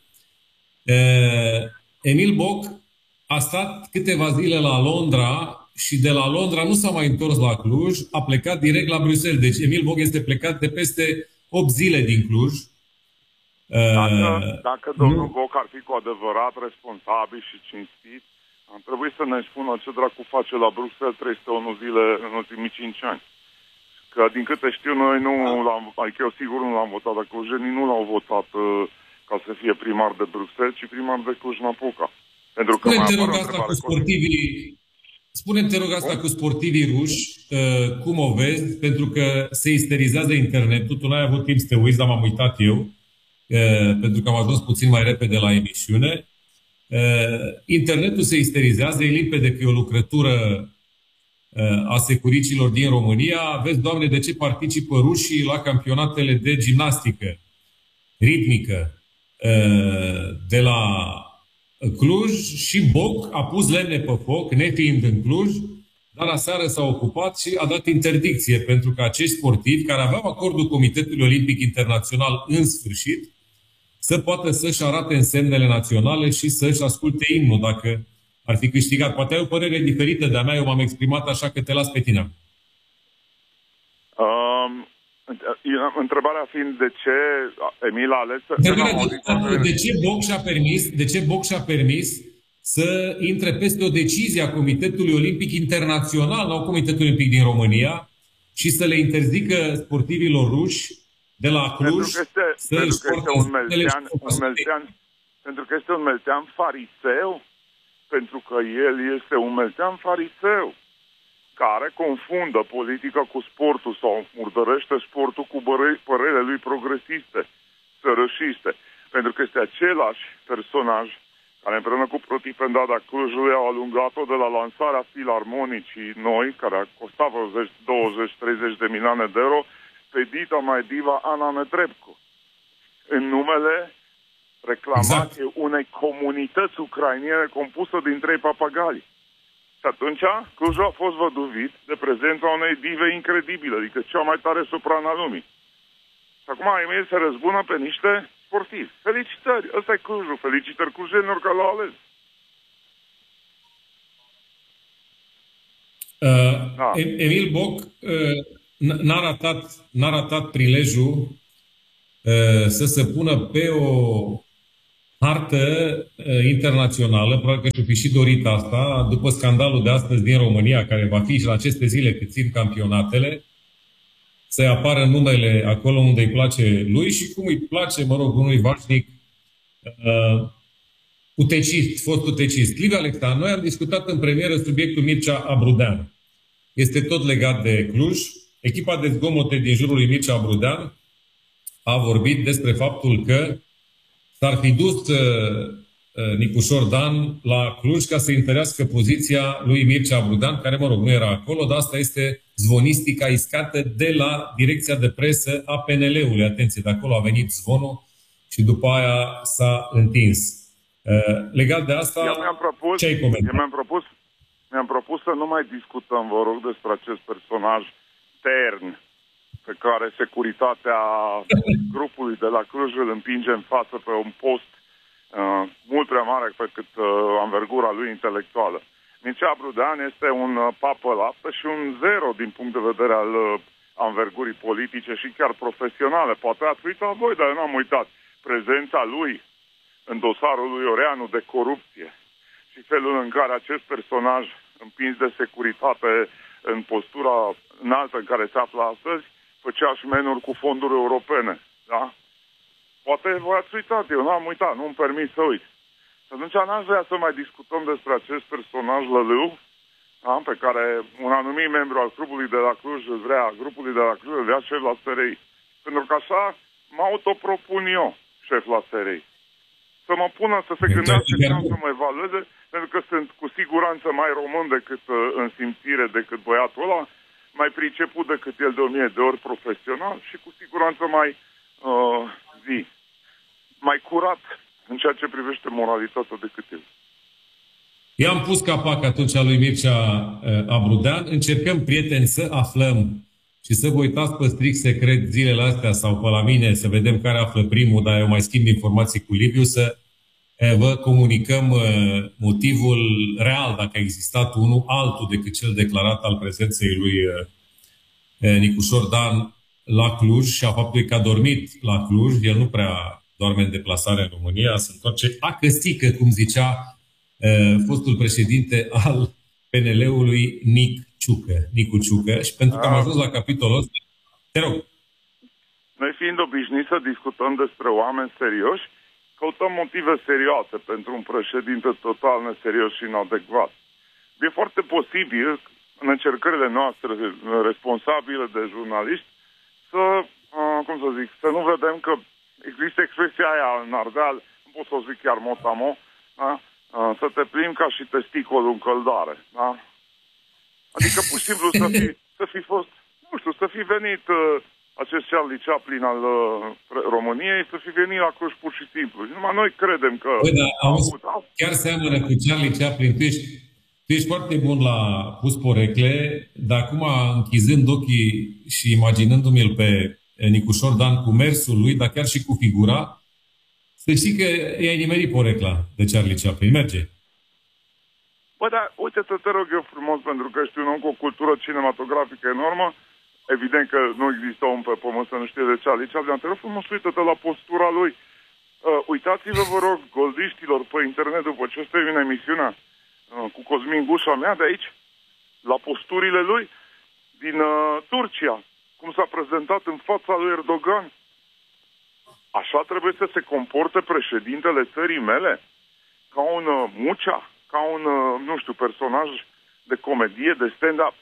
Emil Boc a stat câteva zile la Londra și de la Londra nu s-a mai întors la Cluj, a plecat direct la Bruxelles. Deci Emil Boc este plecat de peste opt zile din Cluj. Dacă, dacă domnul nu. Boc ar fi cu adevărat responsabil și cinstit, am trebuit să ne spună ce dracu face la Bruxelles trei sute unu zile în ultimii cinci ani. Că din câte știu noi nu l-am, adică eu sigur nu l-am votat, dar clujenii nu l-au votat uh, ca să fie primar de Bruxelles, ci primar de Cluj-Napoca. Pentru că Spune-te rog asta cu sportivii, Spune-te rog asta cu sportivii ruși, uh, cum o vezi, pentru că se isterizează internetul, tu n-ai avut timp să te uiți, dar m-am uitat eu, uh, pentru că am ajuns puțin mai repede la emisiune. Uh, internetul se isterizează, e limpede că e o lucrătură uh, a securicilor din România. Vezi, Doamne, de ce participă rușii la campionatele de gimnastică ritmică uh, de la Cluj și Boc a pus lemne pe foc, nefiind în Cluj, dar aseară s-a ocupat și a dat interdicție pentru că acești sportivi, care aveau acordul Comitetului Olimpic Internațional în sfârșit, să poată să-și arate însemnele naționale și să-și asculte imnul dacă ar fi câștigat. Poate ai o părere diferită de-a mea, eu m-am exprimat așa că te las pe tine. Um, întrebarea fiind de ce Emil a ales... De, de ce Boc și-a permis, de ce Boc și-a permis să intre peste o decizie a Comitetului Olimpic Internațional, nu Comitetului Olimpic din România, și să le interzică sportivilor ruși de la Cluj pentru că este, pentru că este un meltean, un meltean, pentru că este un meltean fariseu, pentru că el este un meltean fariseu care confundă politica cu sportul sau murdărește sportul cu părerile lui progresiste, sărășiste. Pentru că este același personaj care împreună cu Protipendada Clujului au alungat-o de la lansarea filarmonicii noi, care a costat douăzeci treizeci de milioane de euro, pe dita mai diva Ana Netrebko, în numele reclamației exact. unei comunități ucrainiene compusă din trei papagali. Și atunci Clujul a fost văduvit de prezența unei dive incredibile, adică cea mai tare soprană a lumii. Și acum Emil se răzbună pe niște sportivi. Felicitări! Ăsta e Clujul. Felicitări clujenilor că l-au ales. Uh, da. Emil Boc uh, n-a ratat, n-a ratat prilejul să se pună pe o hartă internațională, probabil că și-o fi și dorit asta, după scandalul de astăzi din România, care va fi și la aceste zile cât țin campionatele, să apară numele acolo unde îi place lui și cum îi place, mă rog, unui vașnic uh, utecist, fost utecist. Liviu Alexa, noi am discutat în premieră subiectul Mircea Abrudean. Este tot legat de Cluj. Echipa de zgomote din jurul lui Mircea Abrudean a vorbit despre faptul că s-ar fi dus uh, Nicușor Dan la Cluj ca să întărească poziția lui Mircea Abrudean, care, mă rog, nu era acolo, dar asta este zvonistica iscată de la direcția de presă a P N L-ului. Atenție, de acolo a venit zvonul și după aia s-a întins. Uh, legat de asta, mi-am propus, ce ai comentat? Mi-am propus, mi-am propus să nu mai discutăm, vă rog, despre acest personaj tern pe care securitatea grupului de la Cluj îl împinge în față pe un post uh, mult prea mare pe cât uh, anvergura lui intelectuală. Mircea Abrudean este un uh, papă laptă și un zero din punct de vedere al uh, anvergurii politice și chiar profesionale. Poate ați uitat voi, dar eu n-am uitat. Prezența lui în dosarul lui Oreanu de corupție și felul în care acest personaj împins de securitate în postura înaltă în care se află astăzi, făcea șmenuri cu fonduri europene, da? Poate voi ați uitat, eu n-am uitat, nu-mi permis să uit. Și atunci n-aș vrea să mai discutăm despre acest personaj lălău, da? Pe care un anumit membru al grupului de la Cluj îl vrea, grupului de la Cluj îl vrea șef la S R I. Pentru că așa mă autopropun eu, șef la S R I. Să mă pună să se gândească și să mă evalueze, pentru că sunt cu siguranță mai român decât uh, în simțire decât băiatul ăla, mai priceput decât el de o mie de ori profesional și cu siguranță mai uh, zi, mai curat în ceea ce privește moralitatea decât el. I-am pus capac atunci lui Mircea uh, Abrudean. Încercăm, prieteni, să aflăm și să vă uitați pe strict secret zilele astea sau pe la mine să vedem care află primul, dar eu mai schimb informații cu Liviu, să uh, vă comunicăm uh, motivul real, dacă a existat unul altul decât cel declarat al prezenței lui uh, Nicușor Dan la Cluj și a faptului că a dormit la Cluj. El nu prea doarme în deplasare în România, se întoarce acăsică, cum zicea uh, fostul președinte al P N L-ului, Nic Ciucă, Nicu Ciucă. Și pentru că am ajuns la capitolul ăsta, te rog. Noi fiind obișnuiți să discutăm despre oameni serioși, căutăm motive serioase pentru un președinte total neserios și inadecvat. E foarte posibil, în încercările noastre responsabile de jurnaliști, să, cum să zic, să nu vedem că există expresia aia în Ardeal, nu pot să o zic chiar motamo, da? Să te plimbi ca și testicolul în căldare. Da? Adică pur și simplu să fi, să fi fost, nu știu, să fi venit uh, acest Charlie Chaplin al uh, României, să fi venit la Cluj pur și simplu. Și numai noi credem că... Băi, da, auzi, chiar seamănă cu Charlie Chaplin. Tu ești, tu ești foarte bun la pus porecle, dar acum închizând ochii și imaginându-mi-l pe Nicușor Dan cu mersul lui, dar chiar și cu figura, să știi că i-ai nimerit porecla de Charlie Chaplin. Merge. Bă, dar uite, te, te rog eu frumos, pentru că ești un om cu o cultură cinematografică enormă. Evident că nu există om pe pământ să nu știe de Charlie Chaplin. Te rog frumos, uite-te la postura lui. Uh, uitați-vă, vă rog, goldiștilor pe internet, după ce este în emisiunea uh, cu Cosmin Gușa mea de aici, la posturile lui din uh, Turcia, cum s-a prezentat în fața lui Erdogan. Așa trebuie să se comporte președintele țării mele? Ca un uh, mucea? Ca un, uh, nu știu, personaj de comedie, de stand-up?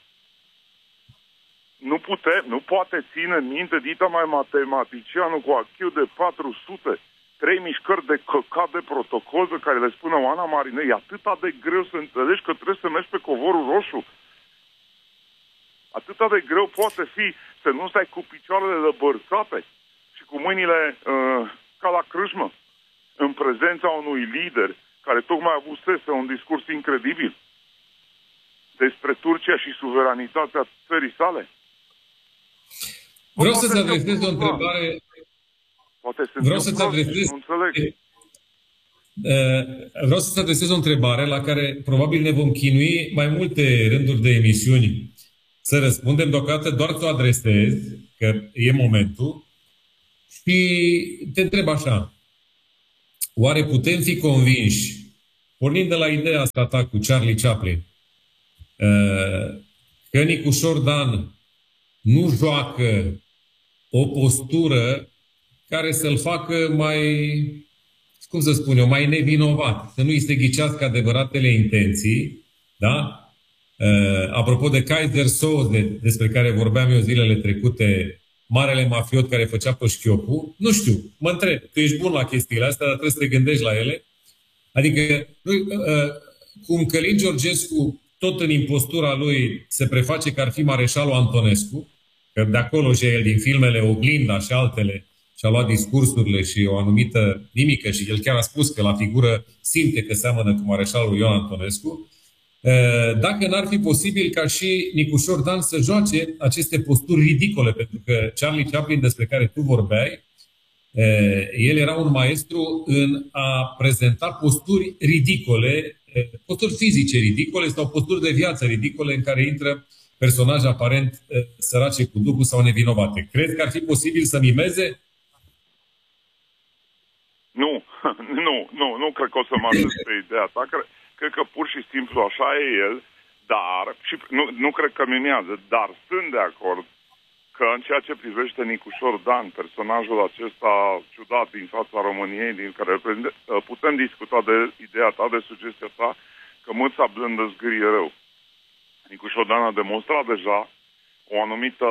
Nu putem, nu poate ține în minte dita mai matematicianul cu I Q de patru sute, trei mișcări de căcat de protocol pe care le spune Oana Marină. E atâta de greu să înțelegi că trebuie să mergi pe covorul roșu. Atâta de greu poate fi să nu stai cu picioarele lăbărțate și cu mâinile uh, ca la crâșmă în prezența unui lider care tocmai a avusese un discurs incredibil despre Turcia și suveranitatea țării sale. Vreau să-ți adresez o întrebare. Poate Vreau să-ți adresez... Nu înțeleg. Vreau să-ți adresez o întrebare la care probabil ne vom chinui mai multe rânduri de emisiuni să răspundem. Deocamdată doar să o adresez, că e momentul. Și te întreb așa, oare putem fi convinși, pornind de la ideea asta ta cu Charlie Chaplin, că Nicușor Dan nu joacă o postură care să-l facă mai, cum să spun eu, mai nevinovat, să nu îi se ghicească adevăratele intenții, da? Apropo de Kaiser Soze, despre care vorbeam eu zilele trecute, marele mafiot care făcea pășchiopul, nu știu, mă întreb, tu ești bun la chestiile astea, dar trebuie să te gândești la ele. Adică, cum Călin Georgescu, tot în impostura lui, se preface că ar fi mareșalul Antonescu, că de acolo și el, din filmele Oglinda și altele, și-a luat discursurile și o anumită mimică și el chiar a spus că la figură simte că seamănă cu mareșalul Ion Antonescu. Dacă n-ar fi posibil ca și Nicușor Dan să joace aceste posturi ridicole, pentru că Charlie Chaplin, despre care tu vorbeai, el era un maestru în a prezenta posturi ridicole, posturi fizice ridicole sau posturi de viață ridicole în care intră personaje aparent sărace cu duhul sau nevinovate. Crezi că ar fi posibil să mimeze? Nu, nu, nu, nu cred că o să mă ajut pe ideea ta. Cred, cred că pur și simplu așa e el, dar, și nu, nu cred că mimează, dar sunt de acord că în ceea ce privește Nicușor Dan, personajul acesta ciudat din fața României, din care putem discuta de ideea ta, de sugestia ta, că mâța blândă zgârie rău. Nicușor Dan a demonstrat deja o anumită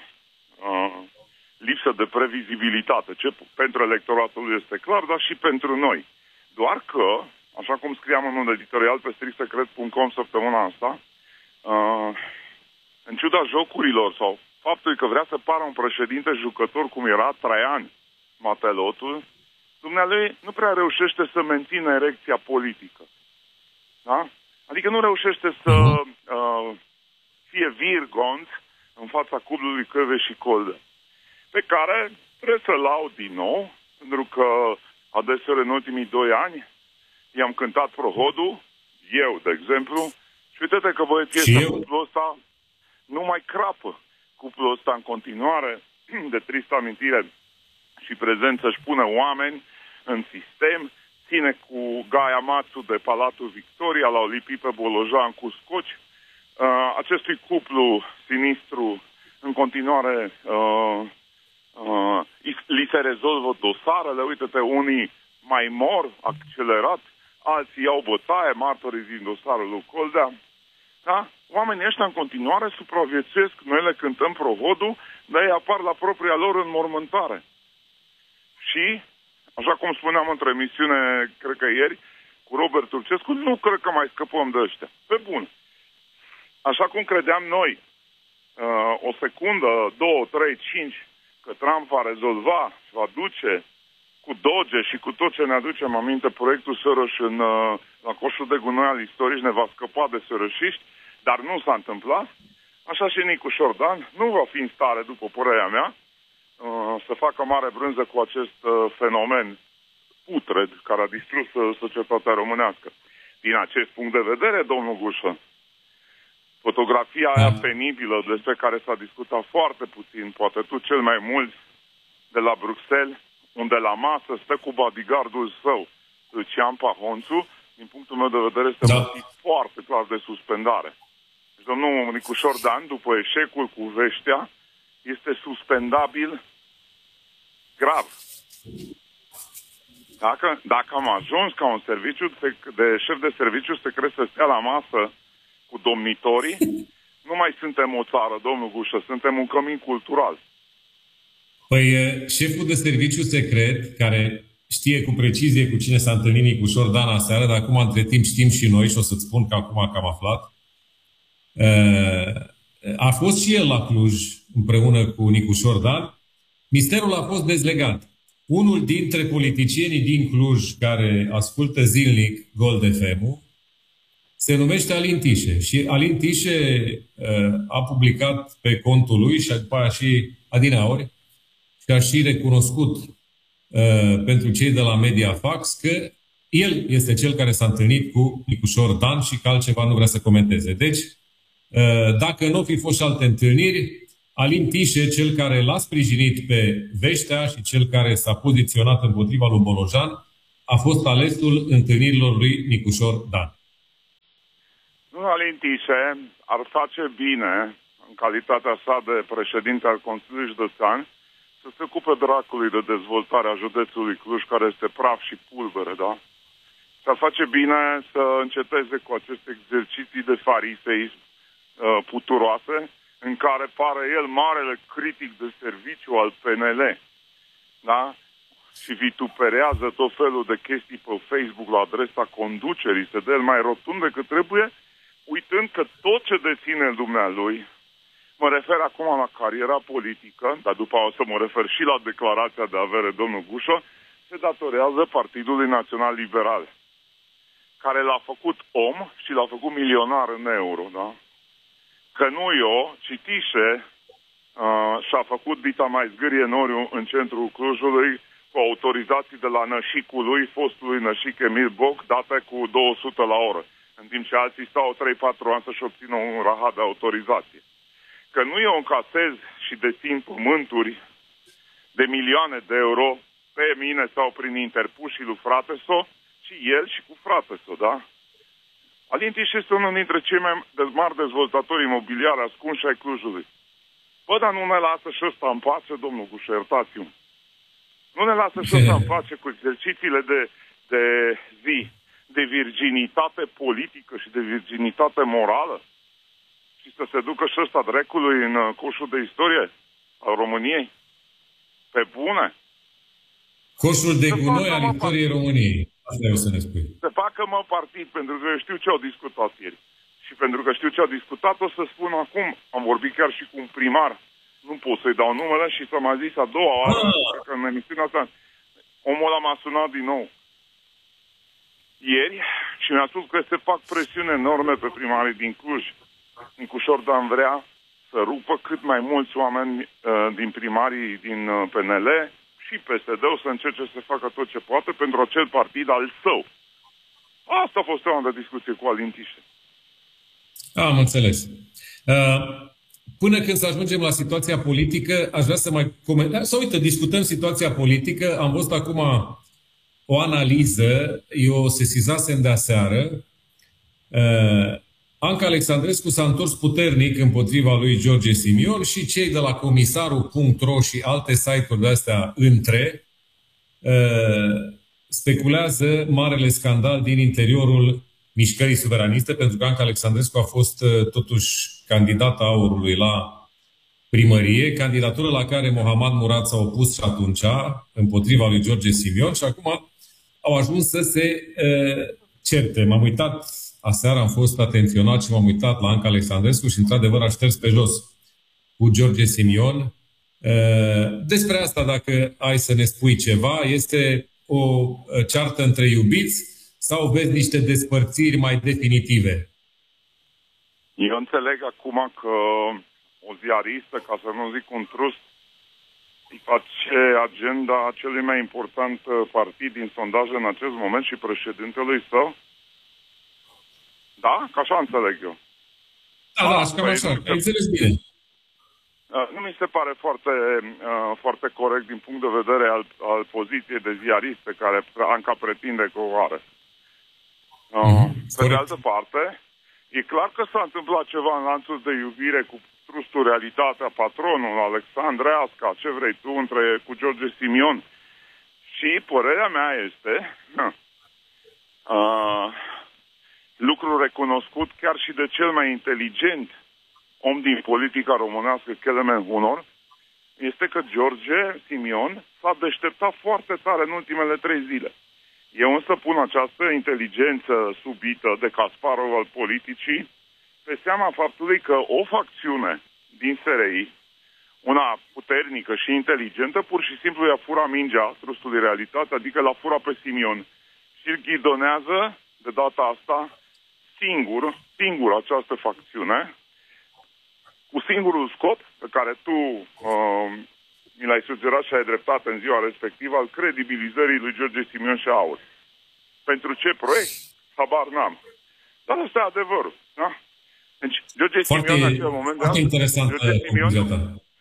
uh, lipsă de previzibilitate, ce pentru electoratul este clar, dar și pentru noi. Doar că, așa cum scriam în un editorial pe strict secret punct com săptămâna asta, uh, în ciuda jocurilor sau faptul că vrea să pară un președinte jucător cum era Traian Matelotul, dumnealui nu prea reușește să mențină erecția politică. Da? Adică nu reușește să uh, fie virgont în fața cuplului Căve și Coldă, pe care trebuie să laud din nou, pentru că adeseori în ultimii doi ani i-am cântat prohodul, eu, de exemplu, și uite-te că băieții ăsta, cuplul ăsta nu mai crapă. Cuplul ăsta în continuare, de tristă amintire și prezență, își pune oameni în sistem, ține cu Gaia Mațu de Palatul Victoria, l-au lipit pe Bolojan cu scoci. Uh, acestui cuplu sinistru, în continuare, uh, uh, li se rezolvă dosarele, uite-te, unii mai mor accelerat, alții iau bătaie, martorii din dosarul lui Coldea. Da? Oamenii ăștia în continuare supraviețuiesc, noi le cântăm provodul, dar ei apar la propria lor înmormântare. Și, așa cum spuneam într-o emisiune, cred că ieri, cu Robert Turcescu, nu cred că mai scăpăm de ăștia. Pe bun. Așa cum credeam noi, uh, o secundă, două, trei, cinci, că Trump va rezolva, va duce cu Doge și cu tot ce ne aducem aminte proiectul Soros în, uh, la coșul de gunoi al istoriei, ne va scăpa de sărășiști, dar nu s-a întâmplat. Așa și Nicușor Dan nu va fi în stare, după părerea mea, uh, să facă mare brânză cu acest uh, fenomen putred care a distrus uh, societatea românească. Din acest punct de vedere, domnul Gușă, fotografia aia penibilă despre care s-a discutat foarte puțin, poate tu cel mai mult, de la Bruxelles, unde la masă stă cu bodyguardul său, Lucian Pahonțu, din punctul meu de vedere este da. motiv foarte clar de suspendare. Deci domnul Nicușor Dan, după eșecul cu Veștea, este suspendabil grav. Dacă, dacă am ajuns ca un serviciu de, de șef de serviciu secret să stea la masă cu domnitorii, nu mai suntem o țară, domnul Gușă, suntem un cămin cultural. Păi șeful de serviciu secret, care știe cu precizie cu cine s-a întâlnit Nicușor Dan aseară, dar acum între timp știm și noi și o să-ți spun că acum că am aflat, a fost și el la Cluj împreună cu Nicușor Dan. Misterul a fost dezlegat. Unul dintre politicienii din Cluj care ascultă zilnic Gold F M-ul se numește Alin Tișe. Și Alin Tișe uh, a publicat pe contul lui și după aia și adineauri și a și recunoscut uh, pentru cei de la Mediafax că el este cel care s-a întâlnit cu Nicușor Dan și că altceva nu vrea să comenteze. Deci, uh, dacă nu fi fost și alte întâlniri, Alin Tișe, cel care l-a sprijinit pe Veștea și cel care s-a poziționat împotriva lui Bolojan, a fost alesul întâlnirilor lui Nicușor Dan. Domnul Alin Tișe ar face bine, în calitatea sa de președinte al Consiliului Județean, să se ocupe dracului de dezvoltarea județului Cluj, care este praf și pulbere, da? Și ar face bine să înceteze cu aceste exerciții de fariseism uh, puturoase, în care pare el marele critic de serviciu al P N L, da? Și vituperează tot felul de chestii pe Facebook la adresa conducerii, se dă el mai rotund decât trebuie, uitând că tot ce deține dumnealui, mă refer acum la cariera politică, dar după o să mă refer și la declarația de avere domnul Gușă, se datorează Partidului Național Liberal, care l-a făcut om și l-a făcut milionar în euro, da? Că nu eu, ci Tișe uh, și-a făcut dita mai zgârie noriu în centrul Clujului cu autorizații de la nășicul lui, fostului nășic Emil Boc, date cu două sute la oră, în timp ce alții stau trei patru ani să-și obțină un rahat de autorizație. Că nu eu încasez și dețin pământuri de milioane de euro pe mine sau prin interpușii lui Frateso, ci el și cu Frateso, da? Alin Tișe este unul dintre cei mai mari dezvoltatori imobiliari ascunși ai Clujului. Bă, dar nu ne lasă și ăsta în pace, domnul Gușă, iertați-mi. Nu ne lasă și ăsta în pace cu exercițiile de, de zi, de virginitate politică și de virginitate morală? Și să se ducă și ăsta drecului în coșul de istorie al României? Pe bune? Coșul de gunoi al istoriei României. Asta eu să ne spui. Să facă mă partid, pentru că eu știu ce au discutat ieri. Și pentru că știu ce au discutat, o să spun acum, am vorbit chiar și cu un primar, nu pot să-i dau numele, și s-a mai zis a doua oară, ah. că în emisiunea asta, omul ăla m-a sunat din nou ieri și mi-a spus că se fac presiuni enorme pe primarii din Cluj. Nicușor Dan vrea să rupă cât mai mulți oameni uh, din primarii din uh, P N L și P S D-ul să încerce să facă tot ce poate pentru acel partid al său. Asta a fost tema de discuție cu Alin Tișe. Am înțeles. Uh, până când să ajungem la situația politică, aș vrea să mai comentăm. Să uite, discutăm situația politică. Am văzut acum o analiză. Eu sesizasem de aseară. Uh, Anca Alexandrescu s-a întors puternic împotriva lui George Simion și cei de la comisarul punct ro și alte site-uri de-astea între uh, speculează marele scandal din interiorul Mișcării Suveraniste, pentru că Anca Alexandrescu a fost uh, totuși candidata Aurului la primărie, candidatură la care Mohamed Murat s-a opus și atunci împotriva lui George Simion și acum au ajuns să se uh, certe. M-am uitat aseară, am fost atenționat și m-am uitat la Anca Alexandrescu și, într-adevăr, a șters pe jos cu George Simion. Despre asta, dacă ai să ne spui ceva, este o ceartă între iubiți sau vezi niște despărțiri mai definitive? Eu înțeleg acum că o ziaristă, ca să nu zic un trust, îi face agenda celui mai important partid din sondaje în acest moment și președintelui său. Da? Că așa înțeleg eu. Da, da, cam așa. Ai înțeles bine. Nu mi se pare foarte, foarte corect din punct de vedere al, al poziției de ziariste care Anca pretinde că o are. Mm-hmm. Pe de altă parte, e clar că s-a întâmplat ceva în lanțul de iubire cu trustul Realitatea, patronul, Alexandre Asca, ce vrei tu, între, cu George Simion. Și părerea mea este... Uh, lucru recunoscut chiar și de cel mai inteligent om din politica românească, Kelemen Hunor, este că George Simion s-a deșteptat foarte tare în ultimele trei zile. Eu însă pun această inteligență subită de Kasparov al politicii pe seama faptului că o facțiune din S R I, una puternică și inteligentă, pur și simplu i-a furat mingea trustului Realitate, adică l-a furat pe Simion și îl ghidonează de data asta singur, singur această facțiune, cu singurul scop pe care tu uh, mi l-ai sugerat și ai dreptate în ziua respectivă, al credibilizării lui George Simion și Aur. Pentru ce proiect? Habar n-am. Dar ăsta e adevărul. Da? Deci, George foarte, Simion în acel moment... Foarte da, interesant. George Simion,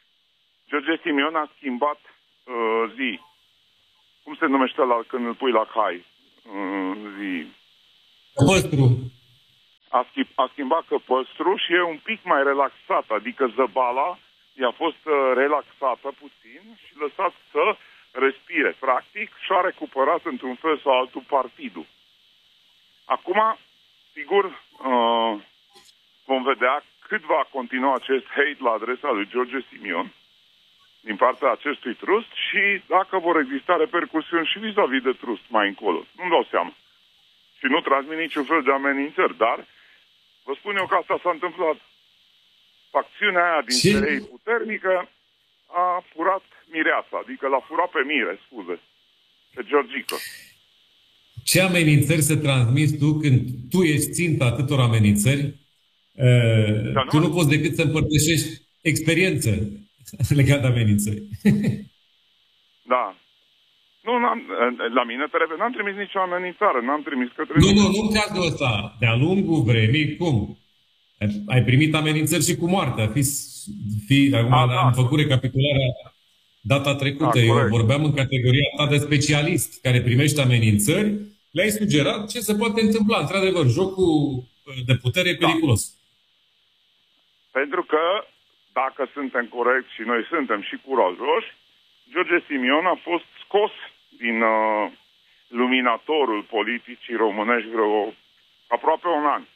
George Simion a schimbat uh, zi. Cum se numește la când îl pui la cai? Uh, zi. Căpăstru. A, schimb, a schimbat căpăstru și e un pic mai relaxat, adică zăbala i-a fost uh, relaxată puțin și lăsat să respire. Practic și-a recuperat într-un fel sau altul partidul. Acum, sigur, uh, vom vedea cât va continua acest hate la adresa lui George Simion din partea acestui trust și dacă vor exista repercusiuni și vis-a-vis de trust mai încolo. Nu-mi dau seama. Și nu transmit niciun fel de amenințări, dar vă spun eu că asta s-a întâmplat. Facțiunea aia din S R I puternică a furat mireasa, adică l-a furat pe Mire, scuze, pe Georgică. Ce amenințări se transmiți tu când tu ești ținta atâtor amenințări? Uh, nu? Tu nu poți decât să împărtășești experiență legată de amenințări. Da. Nu, n-am, la mine trebuie, n-am trimis nicio amenințare, n-am trimis către... Nu, nu, nu în cazul ăsta. De-a lungul vremii, cum? Ai primit amenințări și cu moartea. Fi, fi, acum a, am da. făcut recapitularea data trecută. Da, Eu corect. vorbeam în categoria ta de specialist care primește amenințări. Le-ai sugerat ce se poate întâmpla. Într-adevăr, jocul de putere e periculos. Da. Pentru că, dacă suntem corecți și noi suntem și curajoși, George Simion a fost scos din uh, luminatorul politicii românești vreo aproape un an.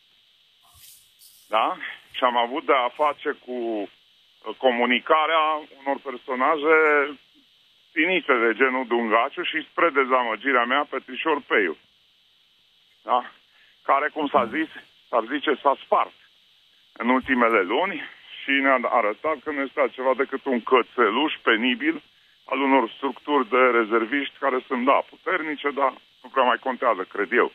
Da? Și am avut de a face cu uh, comunicarea unor personaje finite de genul Dungaciu și spre dezamăgirea mea Petrișor Peiu. Da? Care, cum s-a zis, s-ar zice, s-a spart în ultimele luni și ne-a arătat că nu este altceva decât un cățeluș penibil al unor structuri de rezerviști care sunt, da, puternice, dar nu prea mai contează, cred eu.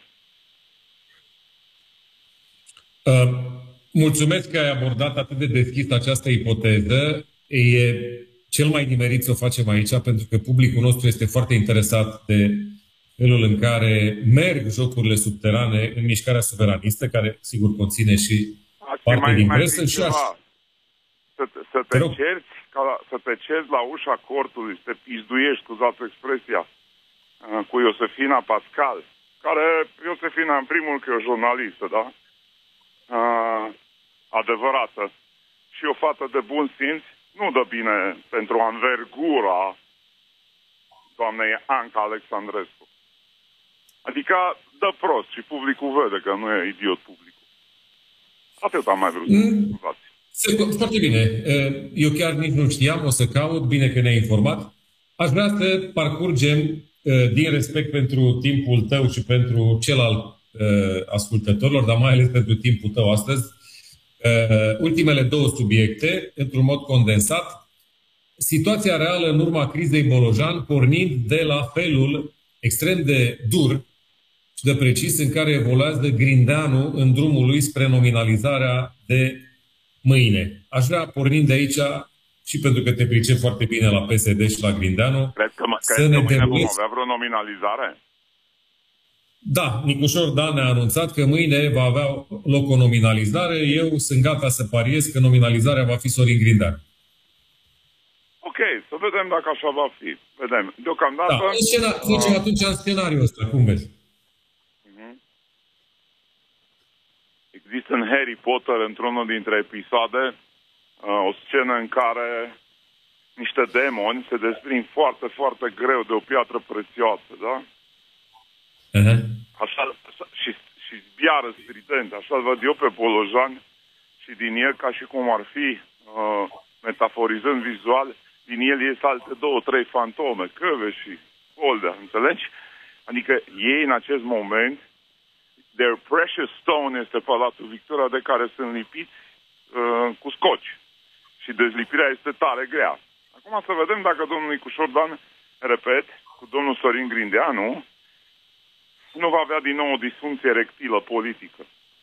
Uh, mulțumesc că ai abordat atât de deschis această ipoteză. E cel mai nimerit să o facem aici, pentru că publicul nostru este foarte interesat de felul în care merg jocurile subterane în mișcarea suveranistă, care, sigur, conține și Ați parte din presă. Și aș... Să te, să te cerți, ca, să te cerți la ușa cortului, să te pizduiești, scuzați expresia, cu Iosefina Pascal, care, Iosefina, în primul că e o jurnalistă, da? Uh, adevărată. Și o fată de bun simț, nu dă bine pentru anvergura doamnei Anca Alexandrescu. Adică dă prost și publicul vede că nu e idiot publicul. Atât am mai vrut să mm. Foarte bine. Eu chiar nici nu știam, o să caut, bine că ne-ai informat. Aș vrea să parcurgem, din respect pentru timpul tău și pentru cel al ascultătorilor, dar mai ales pentru timpul tău astăzi, ultimele două subiecte, într-un mod condensat. Situația reală în urma crizei Bolojan, pornind de la felul extrem de dur și de precis în care evoluează Grindeanu în drumul lui spre nominalizarea de mâine. Aș vrea, pornind de aici, și pentru că te pricep foarte bine la P S D și la Grindeanu, Cred că, să cred ne că mâine vom deruleți... avea vreo nominalizare? Da, Nicușor Dan ne-a anunțat că mâine va avea loc o nominalizare. Eu sunt gata să pariez că nominalizarea va fi Sorin Grindeanu. Ok, să vedem dacă așa va fi. Vedem. Deocamdată... Da, scena... Trecem uh... atunci în scenariul ăsta, cum vezi? Uh-huh. Există în Harry Potter, într-unul dintre episoade, uh, o scenă în care niște demoni se desprind foarte, foarte greu de o piatră prețioasă, da? Uh-huh. Așa, așa, și, și zbiară strident, așa-l văd eu pe Bolojan și din el, ca și cum ar fi, uh, metaforizând vizual, din el ies alte două, trei fantome, Căve și Oldea, înțelegi? Adică ei în acest moment, their precious stone este Palatul Victoria, de care sunt lipiți uh, cu scoci. Și dezlipirea este tare grea. Acum să vedem dacă domnul Nicușor Dan, repet, cu domnul Sorin Grindeanu, nu va avea din nou o disfuncție erectilă politică.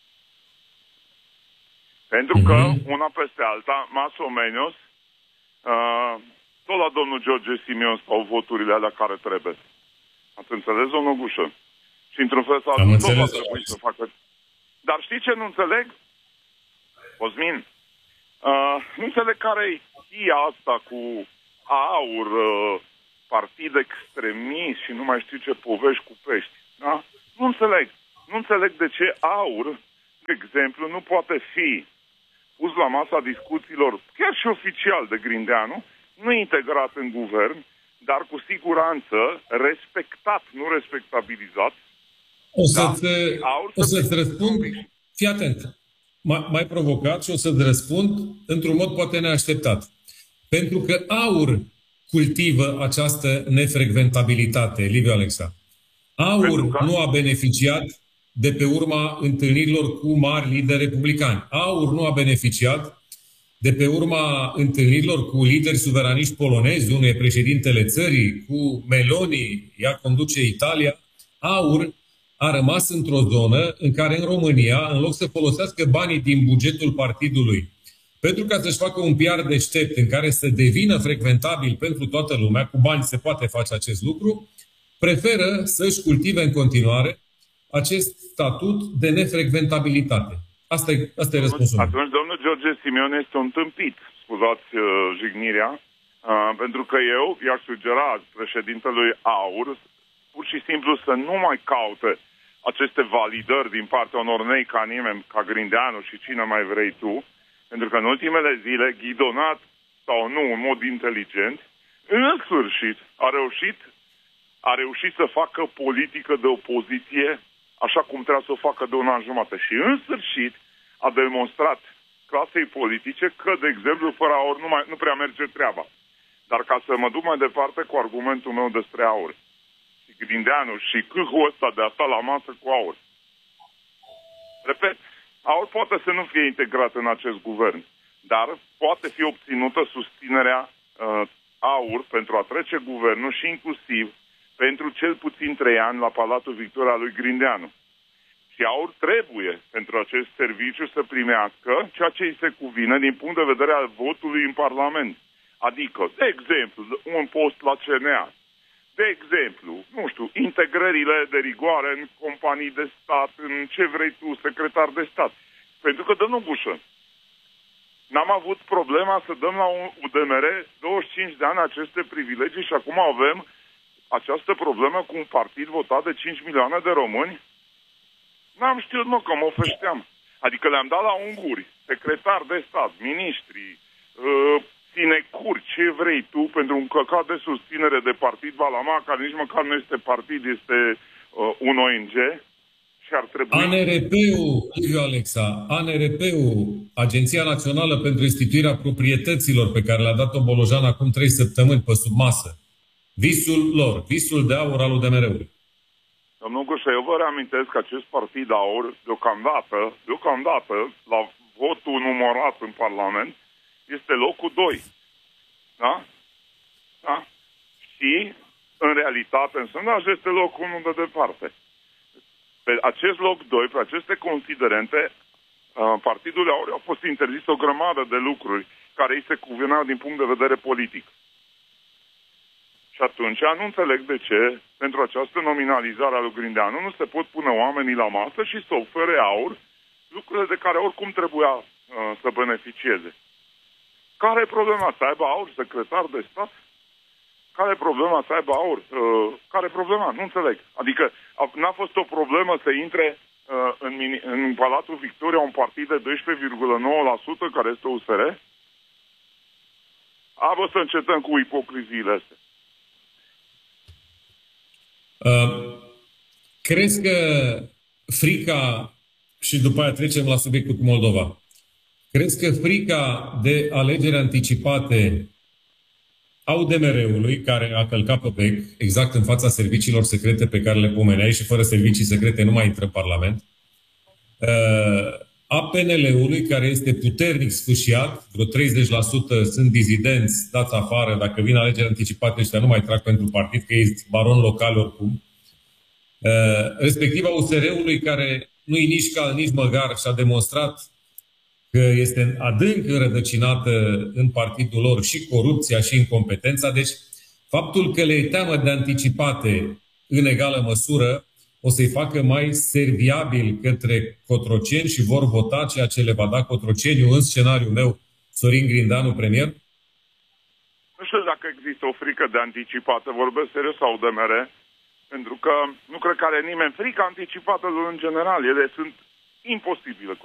Pentru că, una peste alta, mas o menos, uh, tot la domnul George Simion stau voturile alea care trebuie. Ați înțeles, domnul Gușă? Și într-un fel sau altul tot va trebui să facă. Dar știi ce nu înțeleg? Cosmin, Uh, nu înțeleg care e asta cu AUR, uh, partid extremist și nu mai știu ce povești cu pești. Da? Nu înțeleg. Nu înțeleg de ce AUR, de exemplu, nu poate fi pus la masa discuțiilor, chiar și oficial de Grindeanu, nu integrat în guvern, dar cu siguranță respectat, nu respectabilizat. O să-ți, da? o să-ți răspund, fii atent, mai provocat și o să-ți răspund într-un mod poate neașteptat. Pentru că AUR cultivă această nefrecventabilitate, Liviu Alexa. AUR că... nu a beneficiat de pe urma întâlnirilor cu mari lideri republicani. AUR nu a beneficiat de pe urma întâlnirilor cu lideri suveraniști polonezi, unul e președintele țării, cu Meloni, ea conduce Italia. AUR a rămas într-o zonă în care în România, în loc să folosească banii din bugetul partidului pentru ca să-și facă un P R deștept în care să devină frecventabil pentru toată lumea, cu bani se poate face acest lucru, preferă să-și cultive în continuare acest statut de nefrecventabilitate. Asta e, asta e răspunsul. Atunci, domnul George Simion este un tâmpit, scuzați uh, jignirea, uh, pentru că eu i-aș sugera președintelui AUR pur și simplu să nu mai caute aceste validări din partea unor nei ca nimeni, ca Grindeanu și cine mai vrei tu, pentru că în ultimele zile, ghidonat sau nu, în mod inteligent, în sfârșit a reușit, a reușit să facă politică de opoziție așa cum trebuia să o facă de un an jumate. Și în sfârșit a demonstrat clasei politice că, de exemplu, fără AUR nu, mai, nu prea merge treaba. Dar ca să mă duc mai departe cu argumentul meu despre AUR, și Grindeanu și câhul ăsta de a sta la masă cu AUR. Repet, AUR poate să nu fie integrat în acest guvern, dar poate fi obținută susținerea uh, AUR pentru a trece guvernul și inclusiv pentru cel puțin trei ani la Palatul Victoria lui Grindeanu. Și AUR trebuie pentru acest serviciu să primească ceea ce îi se cuvine din punct de vedere al votului în Parlament. Adică, de exemplu, un post la C N A. De exemplu, nu știu, integrările de rigoare în companii de stat, în ce vrei tu, secretar de stat. Pentru că dă nu bușă. N-am avut problema să dăm la un U D M R douăzeci și cinci de ani aceste privilegii și acum avem această problemă cu un partid votat de cinci milioane de români? N-am știut, mă, că mă feșteam. Adică le-am dat la unguri, secretar de stat, miniștri, uh, sinecuri, ce vrei tu, pentru un căcat de susținere de partid Valama, care nici măcar nu este partid, este uh, un O N G și ar trebui... A N R P-ul, Liviu Alexa, A N R P-ul, Agenția Națională pentru Instituirea Proprietăților, pe care le-a dat-o Bolojan acum trei săptămâni pe sub masă, visul lor, visul de aur al U D M R-ului. Domnul Gușă, eu vă reamintesc că acest partid AUR, deocamdată, deocamdată, la votul numărat în Parlament, este locul doi. Da? Da? Și, în realitate, în sondaj este locul unu de departe. Pe acest loc doi, pe aceste considerente, partidul AUR a fost interzis o grămadă de lucruri care îi se cuveneau din punct de vedere politic. Și atunci nu înțeleg de ce, pentru această nominalizare a lui Grindeanu, nu se pot pune oamenii la masă și să ofere AUR lucrurile de care oricum trebuia uh, să beneficieze. Care e problema? Să aibă AUR secretar de stat? Care e problema să aibă AUR? Uh, care e problema? Nu înțeleg. Adică n-a fost o problemă să intre uh, în, în Palatul Victoria un partid de doisprezece virgulă nouă la sută care este U S R? A, vă să încetăm cu ipocriziile astea. Uh, crezi că frica, și după aia trecem la subiectul cu Moldova, crezi că frica de alegeri anticipate a U D M R-ului, care a călcat pe bec, exact în fața serviciilor secrete pe care le pomeneai, și fără servicii secrete nu mai intră în Parlament, uh, a P N L-ului, care este puternic sfâșiat, vreo treizeci la sută sunt dizidenți, dați afară, dacă vin alegeri anticipate, ăștia nu mai trag pentru partid, că ei sunt baron local oricum. Respectiv a U S R-ului, care nu e nici cal, nici măgar și a demonstrat că este adânc înrădăcinată în partidul lor și corupția și incompetența. Deci, faptul că le teamă de anticipate în egală măsură o să-i facă mai serviabil către Cotroceni și vor vota ceea ce le va da Cotroceniu, în scenariul meu, Sorin Grindeanu, premier? Nu știu dacă există o frică de anticipată, vorbesc serios sau de mere, pentru că nu cred că are nimeni frică anticipată în general. Ele sunt imposibile.